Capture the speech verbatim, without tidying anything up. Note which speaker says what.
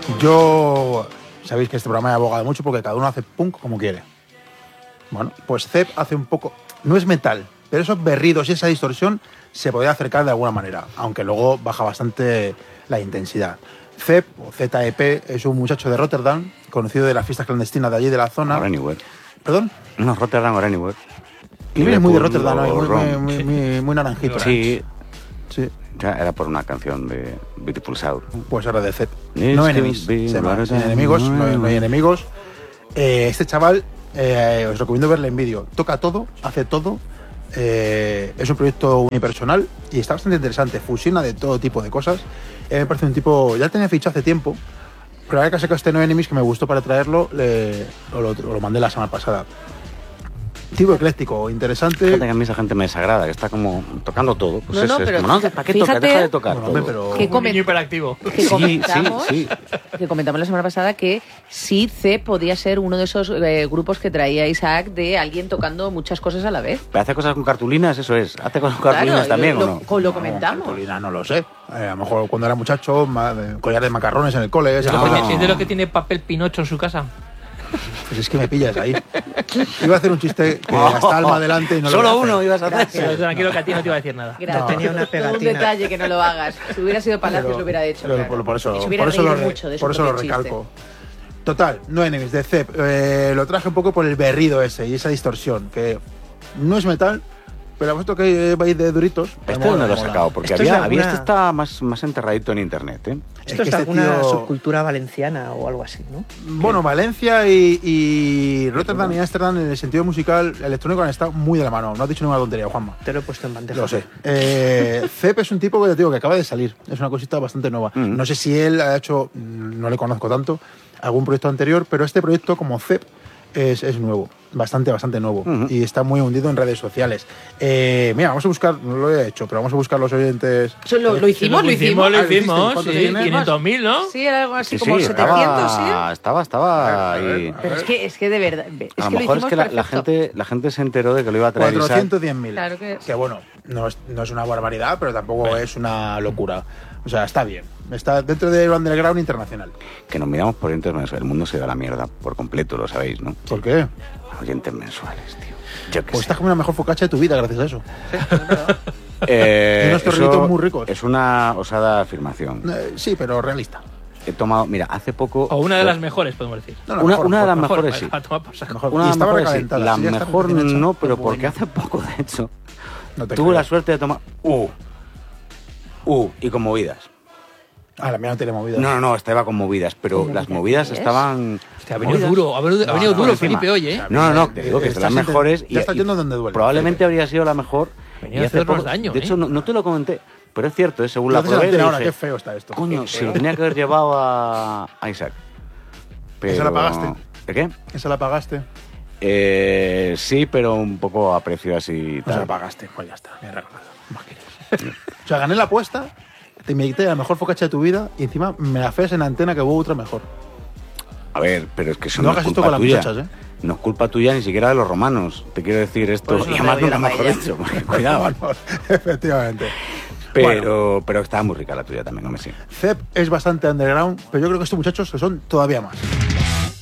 Speaker 1: Yo... Sabéis que este programa he abogado mucho porque cada uno hace punk como quiere. Bueno, pues Zep hace un poco... No es metal, pero esos berridos y esa distorsión se podría acercar de alguna manera, aunque luego baja bastante la intensidad. Zep, o Z E P, es un muchacho de Rotterdam, conocido de las fiestas clandestinas de allí de la zona.
Speaker 2: Or Anywhere.
Speaker 1: ¿Perdón?
Speaker 2: No, Rotterdam or Anywhere.
Speaker 1: Y viene muy de Rotterdam, ¿no? muy, muy, muy, muy, muy naranjito.
Speaker 2: Sí.
Speaker 1: Sí.
Speaker 2: Ya era por una canción de Beautiful Sour.
Speaker 1: Pues ahora de Zep. No enemies. Se llama. Sin enemigos, no, no hay enemigos. Eh, este chaval, eh, os recomiendo verle en vídeo. Toca todo, hace todo. Eh, es un proyecto unipersonal y está bastante interesante. Fusiona de todo tipo de cosas. Eh, me parece un tipo... Ya tenía fichado hace tiempo, pero ahora que ha sacado este No Enemies que me gustó para traerlo, le, lo, lo, lo mandé la semana pasada. Tipo ecléctico, interesante.
Speaker 2: Fíjate que a mí esa gente me desagrada, que está como tocando todo. Pues
Speaker 3: no,
Speaker 2: eso
Speaker 3: no,
Speaker 2: es
Speaker 3: pero
Speaker 2: como, no, ¿para qué toca? Deja de tocar
Speaker 1: bueno,
Speaker 2: todo.
Speaker 1: hombre, pero...
Speaker 3: Que
Speaker 4: Un niño hiperactivo.
Speaker 3: Que
Speaker 2: Sí,
Speaker 3: comentamos,
Speaker 2: sí,
Speaker 3: que comentamos la semana pasada que sí Zep podía ser uno de esos eh, grupos que traía Isaac de alguien tocando muchas cosas a la vez.
Speaker 2: ¿Pero hace cosas con cartulinas? Eso es. ¿Hace cosas con cartulinas
Speaker 3: Claro,
Speaker 2: también
Speaker 3: lo,
Speaker 2: o no?
Speaker 3: Lo, lo comentamos.
Speaker 1: Cartulina, no lo sé. Eh, a lo mejor cuando era muchacho, ma, collar de macarrones en el cole. Esas
Speaker 2: No.
Speaker 1: cosas.
Speaker 4: ¿Es de los que tiene papel Pinocho en su casa?
Speaker 1: Pues es que me pillas ahí. Iba a hacer un chiste que hasta alma adelante y no lo
Speaker 2: Solo
Speaker 1: voy a hacer.
Speaker 2: uno ibas a hacer.
Speaker 3: Gracias.
Speaker 4: Pero tranquilo que a ti no te iba a decir nada.
Speaker 3: Gracias.
Speaker 5: Tenía una
Speaker 3: Un
Speaker 5: pegatina.
Speaker 3: detalle que no lo hagas. Si hubiera sido Palacios
Speaker 1: Pero-
Speaker 3: lo hubiera hecho.
Speaker 1: pero
Speaker 3: claro.
Speaker 1: por, por eso,
Speaker 3: Y se hubiera
Speaker 1: por eso, lo,
Speaker 3: reído
Speaker 1: re-
Speaker 3: mucho de su
Speaker 1: por eso lo
Speaker 3: propio chiste.
Speaker 1: recalco. Total, No Enemies de Zep. Eh, lo traje un poco por el berrido ese y esa distorsión, que no es metal, pero a puesto que vais de duritos. me
Speaker 2: ¿Este
Speaker 1: mola,
Speaker 2: dónde lo
Speaker 1: me
Speaker 2: he
Speaker 1: mola.
Speaker 2: sacado? Porque
Speaker 5: Esto es
Speaker 2: había,
Speaker 5: alguna-
Speaker 2: había este está más, más enterradito en internet, ¿eh?
Speaker 1: Es
Speaker 5: Esto
Speaker 1: que
Speaker 5: es
Speaker 1: este
Speaker 5: alguna
Speaker 1: tío-
Speaker 5: subcultura valenciana o algo así, ¿no?
Speaker 1: Bueno, Valencia y, y Rotterdam y Ámsterdam en el sentido musical electrónico han estado muy de la mano. No has dicho ninguna tontería, Juanma.
Speaker 5: Te lo he puesto en bandeja.
Speaker 1: Lo sé. Eh, Zep es un tipo que te digo que acaba de salir. Es una cosita bastante nueva.
Speaker 2: Mm.
Speaker 1: No sé si él ha hecho, no le conozco tanto, algún proyecto anterior, pero este proyecto como Zep es, es nuevo. Bastante, bastante nuevo.
Speaker 2: Ujú.
Speaker 1: Y está muy hundido en redes sociales. Eh, mira, vamos a buscar, no lo he hecho, pero vamos a buscar los oyentes.
Speaker 3: Eso lo, lo hicimos, lo hicimos.
Speaker 4: Lo
Speaker 1: Ah, ¿lo hiciste?
Speaker 4: hicimos,
Speaker 1: ¿Cuántos
Speaker 4: sí.
Speaker 1: tienes?
Speaker 4: quinientos mil, ¿no?
Speaker 3: Sí, era algo así
Speaker 2: Sí,
Speaker 3: como
Speaker 2: sí,
Speaker 3: setecientos,
Speaker 2: estaba,
Speaker 3: ¿sí?
Speaker 2: estaba, estaba
Speaker 1: A ver,
Speaker 2: ahí.
Speaker 1: a ver.
Speaker 3: Pero es que, es que de verdad. Es
Speaker 2: A lo
Speaker 3: que
Speaker 2: mejor
Speaker 3: lo
Speaker 2: es que la,
Speaker 3: hicimos
Speaker 2: la
Speaker 3: perfecto.
Speaker 2: gente, la gente se enteró de que lo iba a traer Isaac.
Speaker 1: cuatrocientos diez mil.
Speaker 3: Claro que-
Speaker 1: Que bueno, no es, no es una barbaridad, pero tampoco es una locura. O sea, está bien. Está dentro del underground internacional.
Speaker 2: Que nos miramos por oyentes mensuales. El mundo se da la mierda por completo, lo sabéis, ¿no?
Speaker 1: ¿Por qué?
Speaker 2: Oyentes mensuales, tío. Yo qué
Speaker 1: Pues
Speaker 2: sé.
Speaker 1: estás como la mejor focaccia de tu vida gracias a eso.
Speaker 2: Eh,
Speaker 1: Y unos
Speaker 2: eso
Speaker 1: torritos muy ricos.
Speaker 2: Es una osada afirmación.
Speaker 1: Eh, sí, pero realista.
Speaker 2: He tomado, mira, hace poco...
Speaker 4: O una de las mejores, podemos decir.
Speaker 1: No, no,
Speaker 2: Una,
Speaker 1: mejor,
Speaker 2: una de las
Speaker 1: mejor,
Speaker 2: mejores, sí.
Speaker 4: A tomar por saco.
Speaker 1: mejor.
Speaker 2: Una
Speaker 1: Y
Speaker 2: de las
Speaker 1: estaba
Speaker 2: mejores, sí.
Speaker 1: recalentada.
Speaker 2: La
Speaker 1: sí, ya está
Speaker 2: mejor
Speaker 1: recién hecha.
Speaker 2: no, pero
Speaker 1: Qué
Speaker 2: porque
Speaker 1: bueno.
Speaker 2: hace poco, de hecho,
Speaker 1: No te
Speaker 2: tuve
Speaker 1: creo.
Speaker 2: la suerte de tomar... Uh, uh, y con movidas.
Speaker 1: Ah, la mía no tiene movida.
Speaker 2: No, no, no, estaba con movidas, pero
Speaker 3: ¿Cómo
Speaker 2: las
Speaker 3: que
Speaker 2: movidas
Speaker 3: es?
Speaker 2: estaban...
Speaker 4: Ha venido
Speaker 2: movidas.
Speaker 4: duro, ha venido, ha
Speaker 1: No,
Speaker 4: venido
Speaker 1: no,
Speaker 4: duro
Speaker 2: encima.
Speaker 4: Felipe hoy, ¿eh?
Speaker 2: No, no, no, te digo que es de las
Speaker 1: Estás
Speaker 2: mejores.
Speaker 1: ente- ya estás yendo donde duele,
Speaker 2: Probablemente
Speaker 1: Felipe.
Speaker 2: habría sido la mejor.
Speaker 4: Venía
Speaker 2: y
Speaker 4: a
Speaker 2: hace
Speaker 4: hacernos
Speaker 2: poco-
Speaker 4: daño,
Speaker 2: De hecho,
Speaker 4: ¿eh?
Speaker 2: no, no te lo comenté, pero es cierto, ¿eh? Según la
Speaker 1: Lo haces
Speaker 2: probé,
Speaker 1: antena
Speaker 2: le
Speaker 1: ahora,
Speaker 2: dije,
Speaker 1: qué feo está esto.
Speaker 2: coño, se lo tenía que haber llevado a, a Isaac. Pero...
Speaker 1: ¿Esa la pagaste?
Speaker 2: ¿De qué?
Speaker 1: ¿Esa la pagaste?
Speaker 2: Eh, sí, pero un poco a precio así.
Speaker 1: No se
Speaker 2: Tal.
Speaker 1: la pagaste. Pues ya está, me he regalado. Más quieres. O sea, gané la apuesta, te invité a la mejor focaccia de tu vida y encima me la feas en antena que hubo otra mejor.
Speaker 2: A ver, pero es que eso
Speaker 1: No
Speaker 2: no,
Speaker 1: hagas
Speaker 2: es
Speaker 1: esto
Speaker 2: culpa
Speaker 1: con las
Speaker 2: tuya.
Speaker 1: muchachas, ¿eh?
Speaker 2: No es culpa tuya ni siquiera de los romanos. Te quiero decir esto.
Speaker 5: Por eso
Speaker 2: Y
Speaker 5: no
Speaker 2: además
Speaker 5: te doy
Speaker 2: nunca
Speaker 5: la
Speaker 2: mejor
Speaker 5: paella.
Speaker 2: hecho. porque Cuidado.
Speaker 1: Vamos, efectivamente.
Speaker 2: Pero, pero estaba muy rica la tuya también, hombre, sí.
Speaker 1: Zep es bastante underground, pero yo creo que estos muchachos que son todavía más.